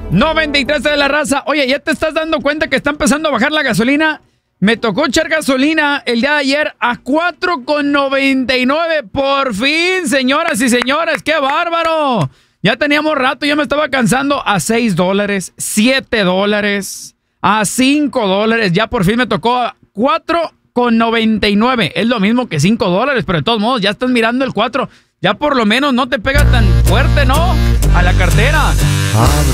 93 de la raza. Oye, ¿ya te estás dando cuenta que está empezando a bajar la gasolina? Me tocó echar gasolina el día de ayer a 4,99. Por fin, señoras y señores, ¡qué bárbaro! Ya teníamos rato, ya me estaba cansando a $6, $7, a $5. Ya por fin me tocó a 4,99. Es lo mismo que $5, pero de todos modos ya estás mirando el 4. Ya por lo menos no te pega tan fuerte, ¿no? A la cartera.